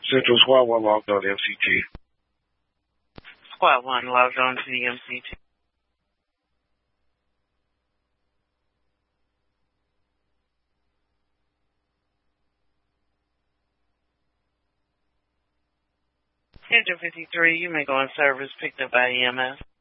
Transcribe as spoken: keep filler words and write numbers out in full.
Central Squad one logged on M C T. Squad one logged on to the M C T. Engine fifty-three, you may go on service picked up by E M S.